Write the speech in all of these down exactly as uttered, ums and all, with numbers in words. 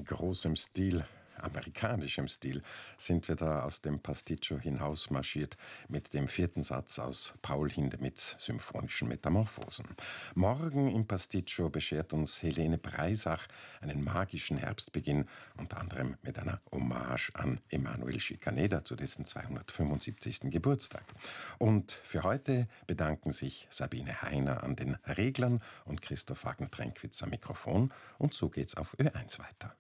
großem Stil, amerikanischem Stil, sind wir da aus dem Pasticcio hinausmarschiert mit dem vierten Satz aus Paul Hindemiths Symphonischen Metamorphosen. Morgen im Pasticcio beschert uns Helene Breisach einen magischen Herbstbeginn, unter anderem mit einer Hommage an Emanuel Schikaneder zu dessen zweihundertfünfundsiebzigsten Geburtstag. Und für heute bedanken sich Sabine Heiner an den Reglern und Christoph Wagner-Tränkwitz am Mikrofon. Und so geht's auf Ö eins weiter.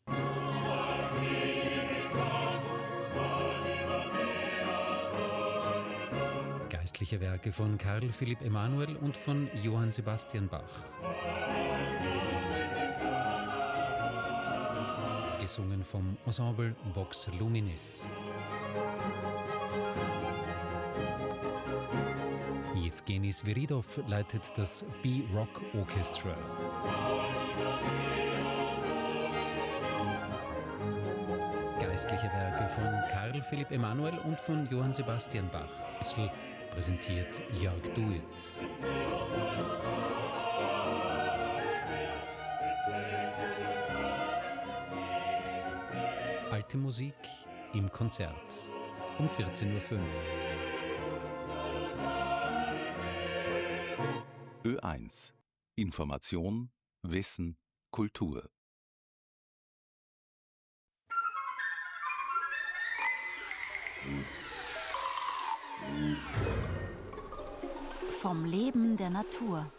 Geistliche Werke von Karl Philipp Emanuel und von Johann Sebastian Bach. Gesungen vom Ensemble Vox Luminis. Jewgeni Sviridov leitet das B-Rock Orchestra. Geistliche Werke von Karl Philipp Emanuel und von Johann Sebastian Bach. Präsentiert Jörg Duitz. Alte Musik im Konzert um vierzehn Uhr fünf. Ö eins. Information, Wissen, Kultur. Vom Leben der Natur.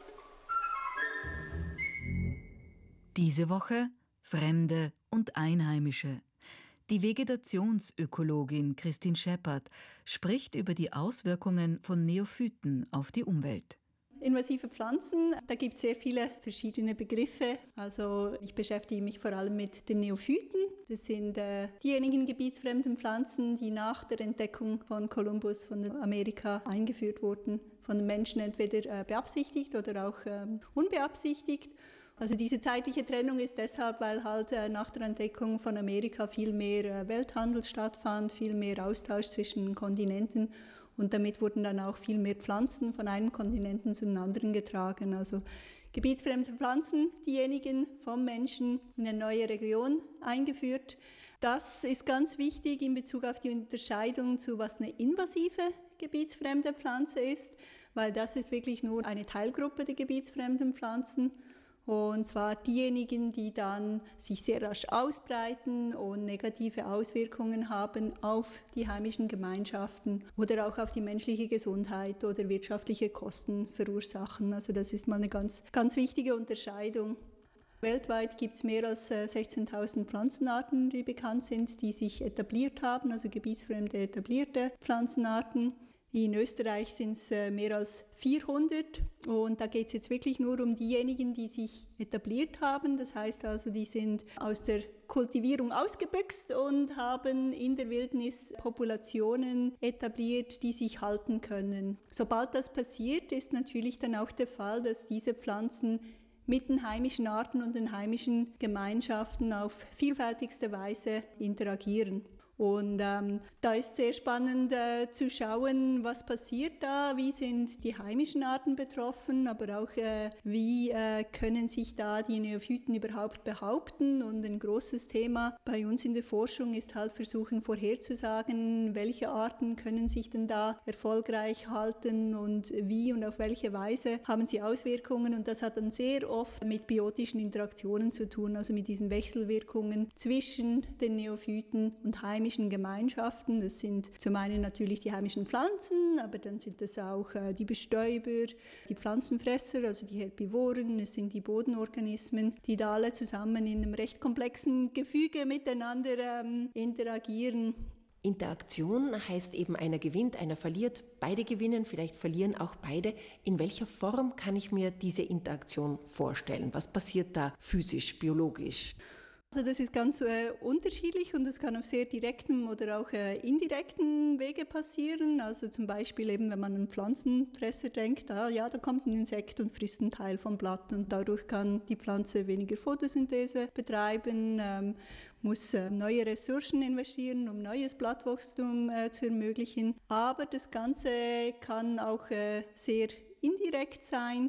Diese Woche Fremde und Einheimische. Die Vegetationsökologin Christine Scheppert spricht über die Auswirkungen von Neophyten auf die Umwelt. Invasive Pflanzen, da gibt es sehr viele verschiedene Begriffe. Also ich beschäftige mich vor allem mit den Neophyten. Das sind äh, diejenigen gebietsfremden Pflanzen, die nach der Entdeckung von Kolumbus von Amerika eingeführt wurden, von den Menschen entweder äh, beabsichtigt oder auch äh, unbeabsichtigt. Also diese zeitliche Trennung ist deshalb, weil halt äh, nach der Entdeckung von Amerika viel mehr äh, Welthandel stattfand, viel mehr Austausch zwischen Kontinenten. Und damit wurden dann auch viel mehr Pflanzen von einem Kontinenten zum anderen getragen. Also gebietsfremde Pflanzen, diejenigen vom Menschen in eine neue Region eingeführt. Das ist ganz wichtig in Bezug auf die Unterscheidung zu, was eine invasive gebietsfremde Pflanze ist, weil das ist wirklich nur eine Teilgruppe der gebietsfremden Pflanzen. Und zwar diejenigen, die dann sich sehr rasch ausbreiten und negative Auswirkungen haben auf die heimischen Gemeinschaften oder auch auf die menschliche Gesundheit oder wirtschaftliche Kosten verursachen. Also das ist mal eine ganz, ganz wichtige Unterscheidung. Weltweit gibt es mehr als sechzehntausend Pflanzenarten, die bekannt sind, die sich etabliert haben, also gebietsfremde etablierte Pflanzenarten. In Österreich sind es mehr als vierhundert und da geht es jetzt wirklich nur um diejenigen, die sich etabliert haben. Das heißt also, die sind aus der Kultivierung ausgebüxt und haben in der Wildnis Populationen etabliert, die sich halten können. Sobald das passiert, ist natürlich dann auch der Fall, dass diese Pflanzen mit den heimischen Arten und den heimischen Gemeinschaften auf vielfältigste Weise interagieren. Und ähm, da ist sehr spannend äh, zu schauen, was passiert da, wie sind die heimischen Arten betroffen, aber auch äh, wie äh, können sich da die Neophyten überhaupt behaupten. Und ein großes Thema bei uns in der Forschung ist halt versuchen vorherzusagen, welche Arten können sich denn da erfolgreich halten und wie und auf welche Weise haben sie Auswirkungen. Und das hat dann sehr oft mit biotischen Interaktionen zu tun, also mit diesen Wechselwirkungen zwischen den Neophyten und heimischen Gemeinschaften. Das sind zum einen natürlich die heimischen Pflanzen, aber dann sind das auch äh, die Bestäuber, die Pflanzenfresser, also die Herbivoren, es sind die Bodenorganismen, die da alle zusammen in einem recht komplexen Gefüge miteinander ähm, interagieren. Interaktion heißt eben, einer gewinnt, einer verliert, beide gewinnen, vielleicht verlieren auch beide. In welcher Form kann ich mir diese Interaktion vorstellen? Was passiert da physisch, biologisch? Also das ist ganz äh, unterschiedlich und das kann auf sehr direktem oder auch äh, indirekten Wege passieren. Also zum Beispiel eben, wenn man an Pflanzenfresser denkt, ah, ja, da kommt ein Insekt und frisst einen Teil vom Blatt und dadurch kann die Pflanze weniger Photosynthese betreiben, ähm, muss äh, neue Ressourcen investieren, um neues Blattwachstum äh, zu ermöglichen. Aber das Ganze kann auch äh, sehr indirekt sein,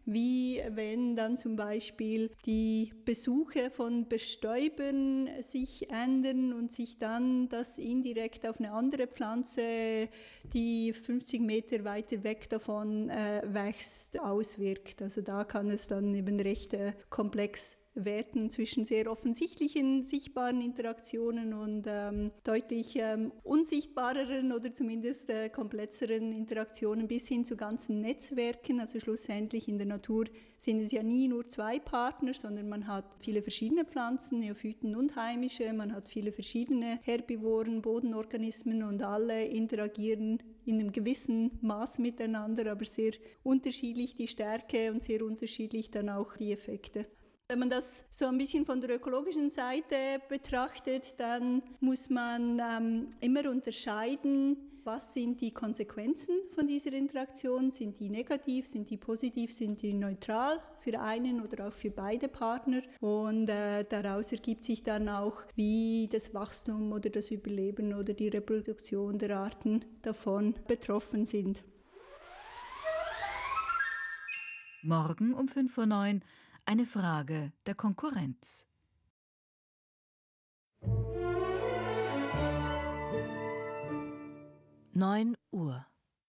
wie wenn dann zum Beispiel die Besuche von Bestäubern sich ändern und sich dann das indirekt auf eine andere Pflanze, die fünfzig Meter weiter weg davon äh, wächst, auswirkt. Also da kann es dann eben recht äh, komplex werden zwischen sehr offensichtlichen, sichtbaren Interaktionen und ähm, deutlich ähm, unsichtbareren oder zumindest äh, komplexeren Interaktionen bis hin zu ganzen Netzwerken. Also schlussendlich in der Natur sind es ja nie nur zwei Partner, sondern man hat viele verschiedene Pflanzen, Neophyten und heimische, man hat viele verschiedene Herbivoren, Bodenorganismen und alle interagieren in einem gewissen Maß miteinander, aber sehr unterschiedlich die Stärke und sehr unterschiedlich dann auch die Effekte. Wenn man das so ein bisschen von der ökologischen Seite betrachtet, dann muss man ähm, immer unterscheiden, was sind die Konsequenzen von dieser Interaktion? Sind die negativ, sind die positiv, sind die neutral für einen oder auch für beide Partner? Und äh, daraus ergibt sich dann auch, wie das Wachstum oder das Überleben oder die Reproduktion der Arten davon betroffen sind. Morgen um fünf Uhr neun eine Frage der Konkurrenz. neun Uhr.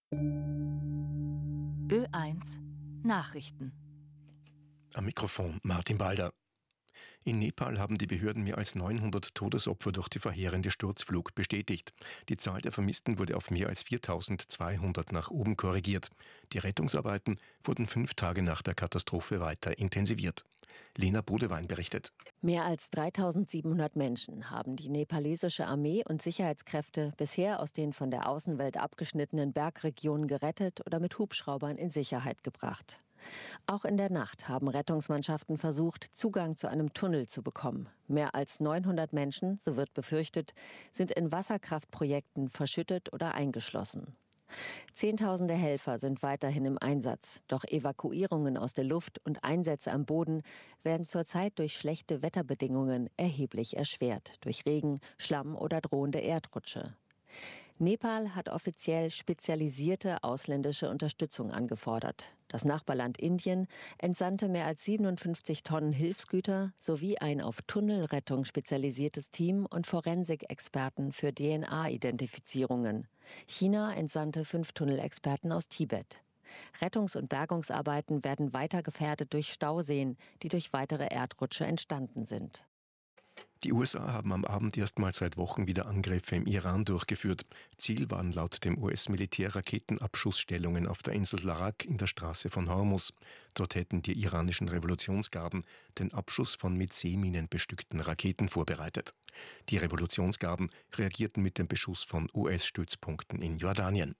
Ö eins Nachrichten. Am Mikrofon Martin Balder. In Nepal haben die Behörden mehr als neunhundert Todesopfer durch die verheerende Sturzflug bestätigt. Die Zahl der Vermissten wurde auf mehr als viertausendzweihundert nach oben korrigiert. Die Rettungsarbeiten wurden fünf Tage nach der Katastrophe weiter intensiviert. Lena Bodewein berichtet. Mehr als dreitausendsiebenhundert Menschen haben die nepalesische Armee und Sicherheitskräfte bisher aus den von der Außenwelt abgeschnittenen Bergregionen gerettet oder mit Hubschraubern in Sicherheit gebracht. Auch in der Nacht haben Rettungsmannschaften versucht, Zugang zu einem Tunnel zu bekommen. Mehr als neunhundert Menschen, so wird befürchtet, sind in Wasserkraftprojekten verschüttet oder eingeschlossen. Zehntausende Helfer sind weiterhin im Einsatz. Doch Evakuierungen aus der Luft und Einsätze am Boden werden zurzeit durch schlechte Wetterbedingungen erheblich erschwert. Durch Regen, Schlamm oder drohende Erdrutsche. Nepal hat offiziell spezialisierte ausländische Unterstützung angefordert. Das Nachbarland Indien entsandte mehr als siebenundfünfzig Tonnen Hilfsgüter sowie ein auf Tunnelrettung spezialisiertes Team und Forensikexperten für D N A-Identifizierungen. China entsandte fünf Tunnelexperten aus Tibet. Rettungs- und Bergungsarbeiten werden weiter gefährdet durch Stauseen, die durch weitere Erdrutsche entstanden sind. Die U S A haben am Abend erstmals seit Wochen wieder Angriffe im Iran durchgeführt. Ziel waren laut dem U S-Militär Raketenabschussstellungen auf der Insel Larak in der Straße von Hormuz. Dort hätten die iranischen Revolutionsgarden den Abschuss von mit Seeminen bestückten Raketen vorbereitet. Die Revolutionsgarden reagierten mit dem Beschuss von U S-Stützpunkten in Jordanien.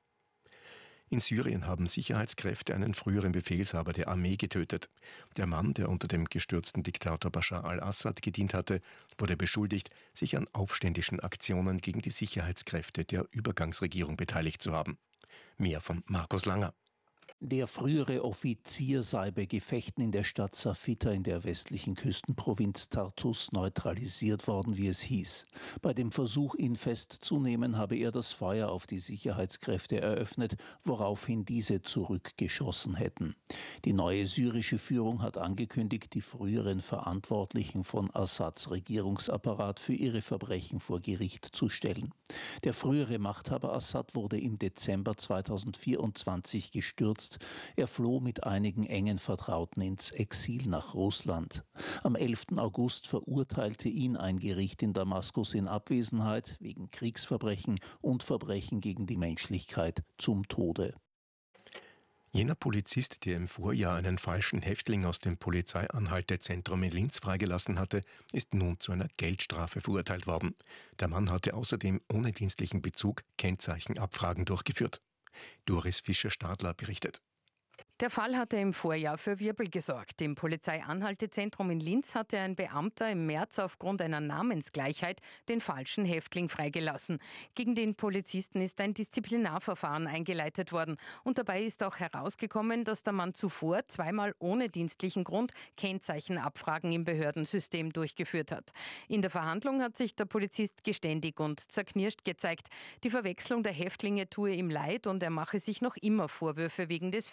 In Syrien haben Sicherheitskräfte einen früheren Befehlshaber der Armee getötet. Der Mann, der unter dem gestürzten Diktator Bashar al-Assad gedient hatte, wurde beschuldigt, sich an aufständischen Aktionen gegen die Sicherheitskräfte der Übergangsregierung beteiligt zu haben. Mehr von Markus Langer. Der frühere Offizier sei bei Gefechten in der Stadt Safita in der westlichen Küstenprovinz Tartus neutralisiert worden, wie es hieß. Bei dem Versuch, ihn festzunehmen, habe er das Feuer auf die Sicherheitskräfte eröffnet, woraufhin diese zurückgeschossen hätten. Die neue syrische Führung hat angekündigt, die früheren Verantwortlichen von Assads Regierungsapparat für ihre Verbrechen vor Gericht zu stellen. Der frühere Machthaber Assad wurde im Dezember zweitausendvierundzwanzig gestürzt. Er floh mit einigen engen Vertrauten ins Exil nach Russland. Am elften August verurteilte ihn ein Gericht in Damaskus in Abwesenheit wegen Kriegsverbrechen und Verbrechen gegen die Menschlichkeit zum Tode. Jener Polizist, der im Vorjahr einen falschen Häftling aus dem Polizeianhaltezentrum in Linz freigelassen hatte, ist nun zu einer Geldstrafe verurteilt worden. Der Mann hatte außerdem ohne dienstlichen Bezug Kennzeichenabfragen durchgeführt. Doris Fischer-Stadler berichtet. Der Fall hatte im Vorjahr für Wirbel gesorgt. Im Polizeianhaltezentrum in Linz hatte ein Beamter im März aufgrund einer Namensgleichheit den falschen Häftling freigelassen. Gegen den Polizisten ist ein Disziplinarverfahren eingeleitet worden. Und dabei ist auch herausgekommen, dass der Mann zuvor zweimal ohne dienstlichen Grund Kennzeichenabfragen im Behördensystem durchgeführt hat. In der Verhandlung hat sich der Polizist geständig und zerknirscht gezeigt. Die Verwechslung der Häftlinge tue ihm leid und er mache sich noch immer Vorwürfe wegen des Fehlers.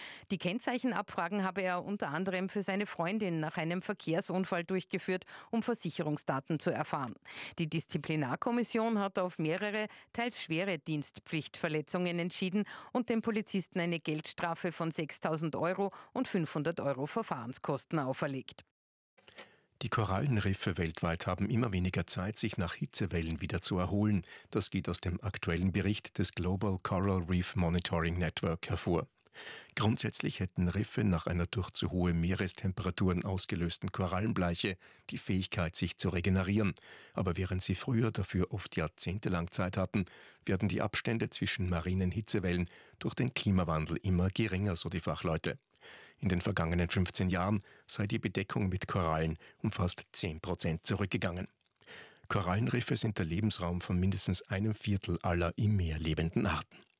Die Kennzeichenabfragen habe er unter anderem für seine Freundin nach einem Verkehrsunfall durchgeführt, um Versicherungsdaten zu erfahren. Die Disziplinarkommission hat auf mehrere, teils schwere Dienstpflichtverletzungen entschieden und dem Polizisten eine Geldstrafe von sechstausend Euro und fünfhundert Euro Verfahrenskosten auferlegt. Die Korallenriffe weltweit haben immer weniger Zeit, sich nach Hitzewellen wieder zu erholen. Das geht aus dem aktuellen Bericht des Global Coral Reef Monitoring Network hervor. Grundsätzlich hätten Riffe nach einer durch zu hohe Meerestemperaturen ausgelösten Korallenbleiche die Fähigkeit, sich zu regenerieren. Aber während sie früher dafür oft jahrzehntelang Zeit hatten, werden die Abstände zwischen marinen Hitzewellen durch den Klimawandel immer geringer, so die Fachleute. In den vergangenen fünfzehn Jahren sei die Bedeckung mit Korallen um fast zehn Prozent zurückgegangen. Korallenriffe sind der Lebensraum von mindestens einem Viertel aller im Meer lebenden Arten.